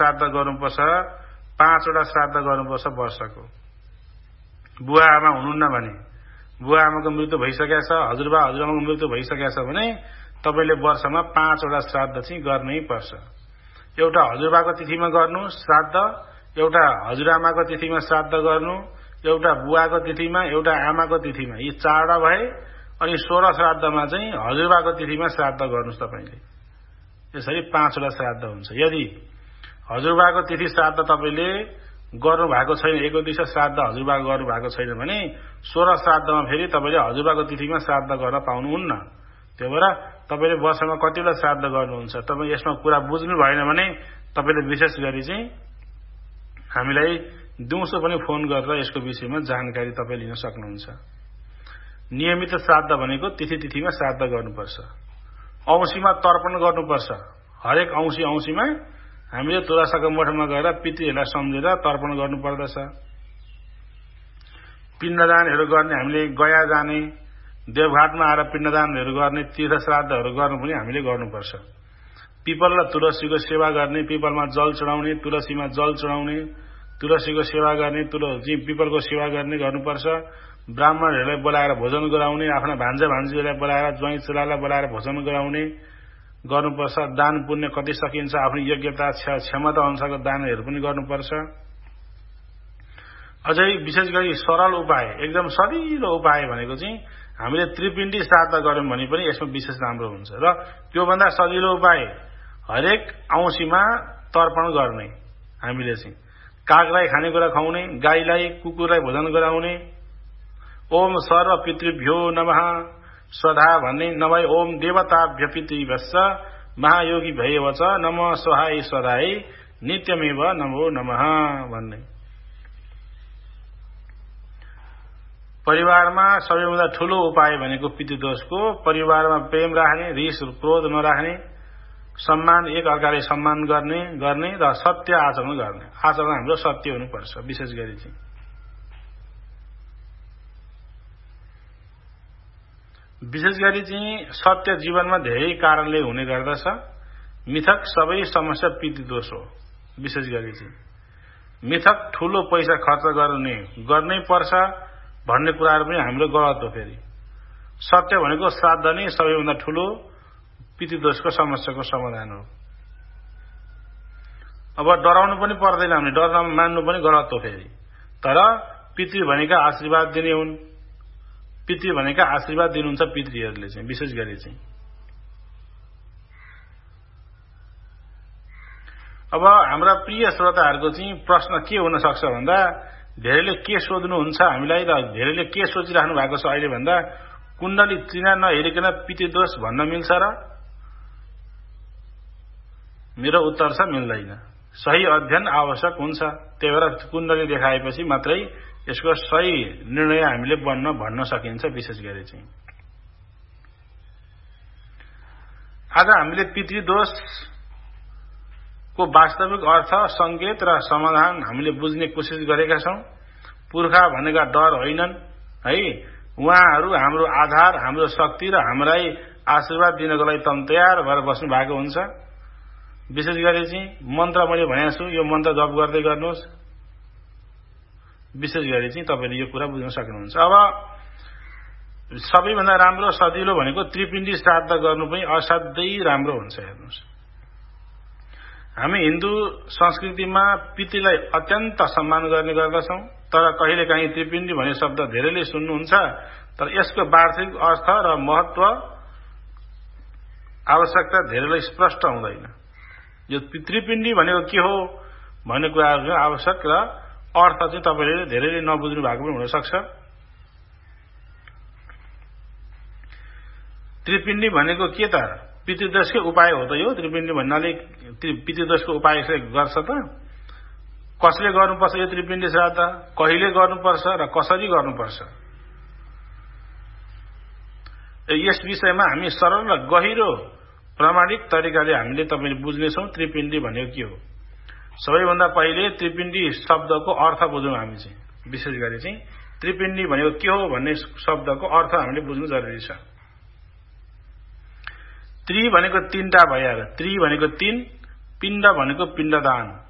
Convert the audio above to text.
श्राद्ध गर्नुपर्छ, 5 वटा श्राद्ध गर्नुपर्छ वर्षको। बुवा आमा हुनुहुन्न भने, बुवा आमाको मृत्यु भइसकेको छ, हजुरबा हजुरआमाको मृत्यु भइसकेको छ भने तपाईले वर्षमा 5 वटा श्राद्ध चाहिँ गर्नै पर्छ। एउटा हजुरबाको तिथिमा गर्नु श्राद्ध, एउटा हजुरआमाको तिथिमा श्राद्ध गर्नु, एउटा बुवाको तिथिमा, एउटा आमाको तिथिमा, यी 4 वटा भए। अनि 16 श्राद्धमा चाहिँ हजुरबाको तिथिमा श्राद्ध गर्नुस् तपाईले। यसरी 5 वटा श्राद्ध हुन्छ। यदि हजुरबाको तिथि श्राद्ध तपाईले गर्नु भएको छैन, 1 दिवस श्राद्ध हजुरबाको गर्नु भएको छैन भने 16 श्राद्धमा फेरि तपाईले हजुरबाको तिथिमा श्राद्ध गर्न पाउनुहुन्न। त्यो भएर तपाईले वर्षमा कतिवटा श्राद्ध गर्नुहुन्छ, तपाई यसमा कुरा बुझ्नु भएन भने तपाईले विशेष गरी चाहिँ हामीलाई दिउँसो पनि फोन गरेर यसको विषयमा जानकारी तपाई लिन सक्नुहुन्छ। नियमित श्राद्ध भनेको तिथिमा श्राद्ध गर्नुपर्छ। औँसीमा तर्पण गर्नुपर्छ। हरेक औँसीमा हामीले तुलसाको मठमा गएर पितृहरूलाई सम्झेर तर्पण गर्नुपर्दछ। पिण्डदानहरू गर्ने, हामीले गया जाने, देवघाटमा आएर पिण्डदानहरू गर्ने, तीर्थ श्राद्धहरू गर्नु पनि हामीले गर्नुपर्छ। पिपल र तुलसीको सेवा गर्ने, पिपलमा जल चढाउने, तुलसीमा जल चढाउने, तुलसीको सेवा गर्ने, पिपलको सेवा गर्ने गर्नुपर्छ। ब्राह्मणहरूलाई बोलाएर भोजन गराउने, आफ्ना भान्जा भान्जीहरूलाई बोलाएर, ज्वाइँ चेलालाई बोलाएर भोजन गराउने गर्नुपर्छ। दान पुण्य कति सकिन्छ आफ्नो योग्यता क्षमता अनुसारको दानहरू पनि गर्नुपर्छ। अझै विशेष गरी सरल उपाय, एकदम सजिलो उपाय भनेको चाहिँ हामीले त्रिपिण्डी श्राद्ध गर्यौं भने पनि यसमा विशेष राम्रो हुन्छ। र त्योभन्दा सजिलो उपाय हरेक औँसीमा तर्पण गर्ने। हामीले चाहिँ कागलाई खानेकुरा खुवाउने, गाईलाई कुकुरलाई भोजन गराउने, ओम सर्व पितृभ्यो नमः स्वधा भन्ने, नभए ओम देवताभ्य पितृभ्यश्च महायोगी भयवच नमः स्वाहाय स्वधाय नित्यमेव नमो नमः भन्ने। परिवारमा सबैभन्दा ठूलो उपाय भनेको पितृदोषको परिवारमा प्रेम राख्ने, रिस क्रोध नराख्ने, सम्मान, एक अर्काले सम्मान गर्ने र सत्य आचरण गर्ने। आचरण हाम्रो सत्य हुनुपर्छ। विशेष गरी चाहिँ सत्य जीवनमा धेरै कारणले हुने गर्दछ। मिथक सबै समस्या पितृदोष हो। विशेष गरी चाहिँ मिथक ठूलो पैसा खर्च गर्नै पर्छ भन्ने कुराहरु पनि हाम्रो गलत हो। फेरि सत्य भनेको श्राद्ध नै सबैभन्दा ठूलो पितृदोषको समस्याको समाधान हो। अब डराउनु पनि पर्दैन, हामीले डर मान्नु पनि गलत हो। फेरि तर पितृ भनेका आशीर्वाद दिने हुन्। पितृ भनेका आशीर्वाद दिनुहुन्छ पितृहरूले चाहिँ। विशेष गरी चाहिँ अब हाम्रा प्रिय श्रोताहरूको चाहिँ प्रश्न के हुन सक्छ भन्दा धेरैले के सोध्नुहुन्छ हामीलाई र धेरैले के सोचिराख्नु भएको छ अहिले भन्दा कुण्डली चिना नहेरिकन पितृदोष भन्न मिल्छ र? मेरो उत्तर छ मिल्दैन। सही अध्ययन आवश्यक हुन्छ। त्यही भएर कुण्डली देखाएपछि मात्रै यसको सही निर्णय हामीले भन्न सकिन्छ। विशेष गरी चाहिँ आज हामीले पितृदोषको वास्तविक अर्थ, संकेत र समाधान हामीले बुझ्ने कोसिस गरेका छौं। पुर्खा भनेका डर होइनन् है, उहाँहरू हाम्रो आधार, हाम्रो शक्ति र हामीलाई आशीर्वाद दिनको लागि तयार भएर बस्नु भएको हुन्छ। विशेष गरी चाहिँ मन्त्र मैले भनेको छु, यो मन्त्र जप गर्दै गर्नुहोस्। विशेष गरी चाहिँ तपाईले यो कुरा बुझ्न सक्नुहुन्छ। अब सबैभन्दा राम्रो सजिलो भनेको त्रिपिण्डी श्राद्ध गर्नु पनि असाध्यै राम्रो हुन्छ। हेर्नुहोस्, हामी हिन्दू संस्कृतिमा पितृलाई अत्यन्त सम्मान गर्ने गर्दछौं। तर कहिलेकाहीँ त्रिपिण्डी भन्ने शब्द धेरैले सुन्नुहुन्छ, तर यसको वार्षिक अर्थ र महत्व आवश्यकता धेरैलाई स्पष्ट हुँदैन। यो त्रिपिण्डी भनेको के हो भन्ने कुराहरु आवश्यक र अर्थ चाहिँ तपाईले धेरैले नबुझ्नु भएको पनि हुन सक्छ। त्रिपिण्डी भनेको के त? पितृदोषकै उपाय हो त यो। त्रिपिण्डी भन्नाले पितृदोषको उपाय गर्छ त? कसले गर्नुपर्छ यो त्रिपिण्डी श्राद्ध, कहिले गर्नुपर्छ र कसरी गर्नुपर्छ, यस विषयमा हामी सरल र गहिरो प्रामाणिक तरिकाले हामीले तपाईले बुझ्नेछौं त्रिपिण्डी भनेको के हो। सबैभन्दा पहिले त्रिपिण्डी शब्दको अर्थ बुझौं हामी चाहिँ। विशेष गरी चाहिँ त्रिपिण्डी भनेको के हो भन्ने शब्दको अर्थ हामीले बुझ्नु जरुरी छ। त्रि भनेको तीनटा भइहाल्यो। त्रि भनेको तीन, पिण्ड भनेको पिण्डदान।